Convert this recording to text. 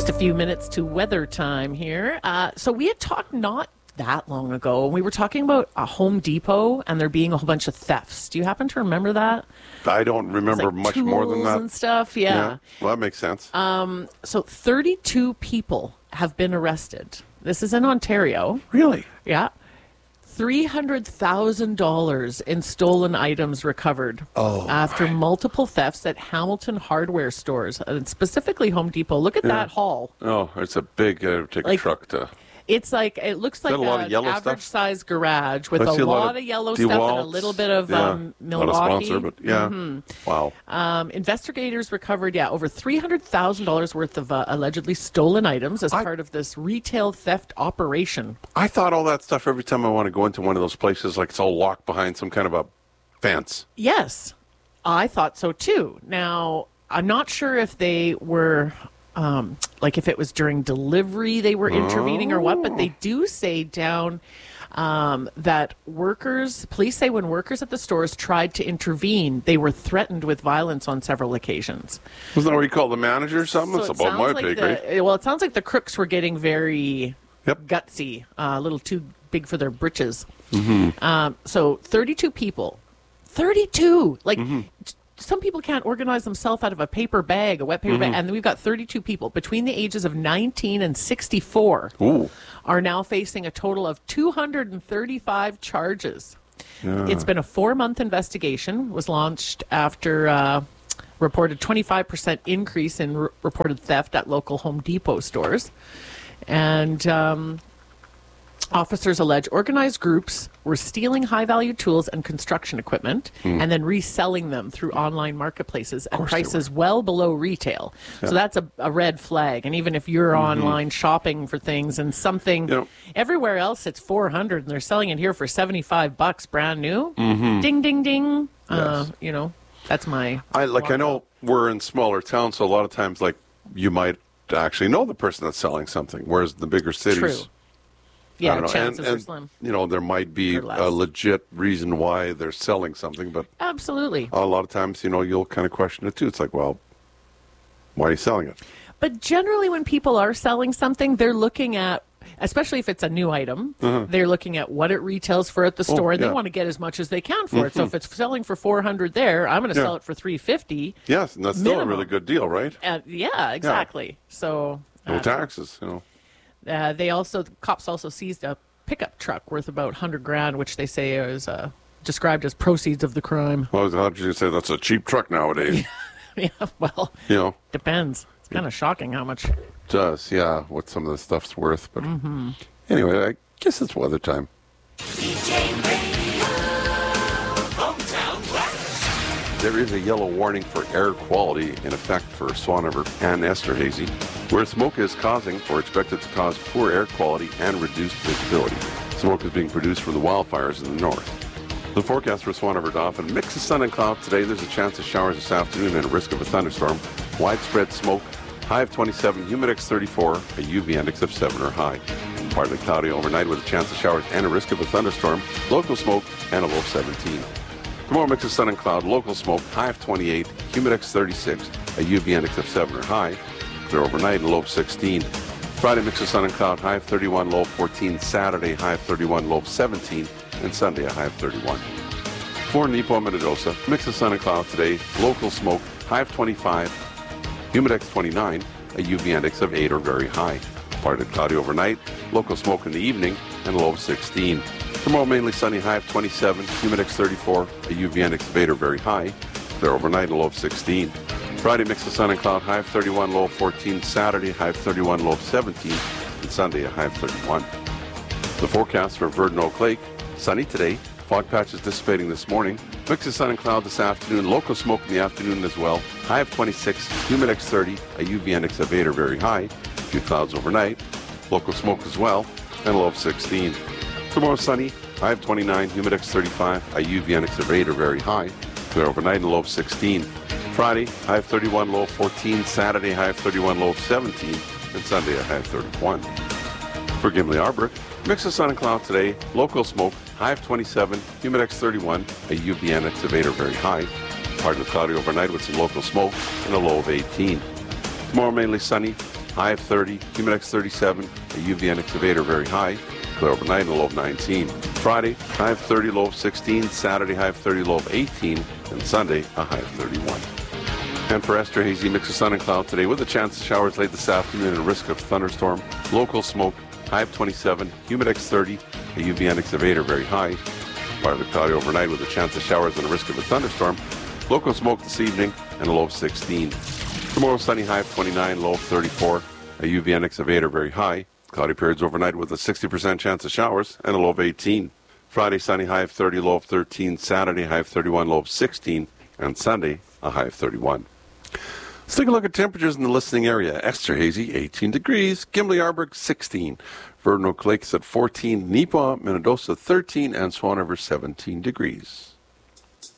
Just a few minutes to weather time here. So we had talked not that long ago. We were talking about a Home Depot and there being a whole bunch of thefts. Do you happen to remember that? I don't remember much more than that. And stuff, yeah. Well, that makes sense. So 32 people have been arrested. This is in Ontario. Really? Yeah. $300,000 in stolen items recovered after multiple thefts at Hamilton hardware stores, and specifically Home Depot. Look at that haul. Oh, it's a big, take a truck to... It's like, it looks like a lot of an yellow average-sized garage with a lot of yellow stuff and a little bit of Milwaukee. Not a sponsor, but Wow. Investigators recovered, over $300,000 worth of allegedly stolen items as part of this retail theft operation. I thought all that stuff every time I want to go into one of those places, like it's all locked behind some kind of a fence. Yes, I thought so too. Now, I'm not sure if they were... like if it was during delivery they were intervening or what, but they do say down that police say when workers at the stores tried to intervene, they were threatened with violence on several occasions. Wasn't that what you call the manager or something? So it's above my pay grade. Well, it sounds like the crooks were getting very gutsy, a little too big for their britches. So 32 people. 32! Some people can't organize themselves out of a paper bag, a wet paper bag, and then we've got 32 people between the ages of 19 and 64 are now facing a total of 235 charges. It's been a 4-month investigation, was launched after reported 25% increase in reported theft at local Home Depot stores. And officers allege organized groups were stealing high-value tools and construction equipment and then reselling them through online marketplaces at prices well below retail. So that's a red flag. And even if you're online shopping for things and something, everywhere else it's $400 and they're selling it here for $75 brand new. Ding, ding, ding. Yes. That's my... I know we're in smaller towns, so a lot of times, you might actually know the person that's selling something, whereas the bigger cities... True. Yeah, chances are slim. There might be a legit reason why they're selling something, but absolutely, a lot of times, you'll kind of question it too. It's like, well, why are you selling it? But generally, when people are selling something, they're looking at, especially if it's a new item, they're looking at what it retails for at the store, and they want to get as much as they can for it. So if it's selling for $400 there, I'm going to sell it for $350. Yes, and that's still a really good deal, right? Yeah, exactly. Yeah. So no taxes, cops also seized a pickup truck worth about $100,000, which they say is described as proceeds of the crime. Well, how did you say that's a cheap truck nowadays? Well, depends. It's kind of shocking how much. It does, what some of the stuff's worth. But anyway, I guess it's weather time. There is a yellow warning for air quality in effect for Swan River and Esterhazy, where smoke is causing or expected to cause poor air quality and reduced visibility. Smoke is being produced from the wildfires in the north. The forecast for Swan River Dauphin: mix of sun and cloud today. There's a chance of showers this afternoon and a risk of a thunderstorm. Widespread smoke, high of 27, humidex 34, a UV index of 7 or high. Partly cloudy overnight with a chance of showers and a risk of a thunderstorm. Local smoke and a low of 17. Tomorrow, mix of sun and cloud, local smoke, high of 28, humidex 36, a UV index of 7 or high. Clear overnight, a low of 16. Friday, mix of sun and cloud, high of 31, low of 14. Saturday, high of 31, low of 17. And Sunday, a high of 31. For Nepo Minnedosa, mix of sun and cloud today, local smoke, high of 25, humidex 29, a UV index of 8 or very high. Partly cloudy overnight, local smoke in the evening, and a low of 16. Tomorrow, mainly sunny, high of 27, humidex 34, a UV index of 8 or very high. Clear overnight, a low of 16. Friday, mix of sun and cloud, high of 31, low of 14. Saturday, high of 31, low of 17. And Sunday, a high of 31. The forecast for Verdun Oak Lake: sunny today, fog patches dissipating this morning. Mix of sun and cloud this afternoon, local smoke in the afternoon as well. High of 26, humidex 30, a UV index of 8 or very high. A few clouds overnight, local smoke as well, and a low of 16. Tomorrow, sunny, high of 29, humidex 35, a UV index of 8 or very high. Clear overnight and a low of 16. Friday, high of 31, low of 14. Saturday, high of 31, low of 17. And Sunday, a high of 31. For Gimli Arbor, mix of sun and cloud today, local smoke, high of 27, humidex 31, a UV index of 8 or very high. Partly cloudy overnight with some local smoke and a low of 18. Tomorrow, mainly sunny, high of 30, Humidex 37, a UV and excavator very high. Clear overnight and a low of 19. Friday, high of 30, low of 16. Saturday, high of 30, low of 18. And Sunday, a high of 31. And for Esterhazy, mix of sun and cloud today with a chance of showers late this afternoon and a risk of thunderstorm. Local smoke, high of 27, Humidex 30, a UV and excavator very high. Partly cloudy overnight with a chance of showers and a risk of a thunderstorm. Local smoke this evening and a low of 16. Tomorrow, sunny, high of 29, low of 34, a UV and excavator very high. Cloudy periods overnight with a 60% chance of showers and a low of 18. Friday, sunny, high of 30, low of 13. Saturday, high of 31, low of 16. And Sunday, a high of 31. Let's take a look at temperatures in the listening area. Esterhazy, 18 degrees. Gimli-Arberg, 16. Vernon Oak Lakes at 14. Neepaw, Minnedosa, 13. And Swan River, 17 degrees.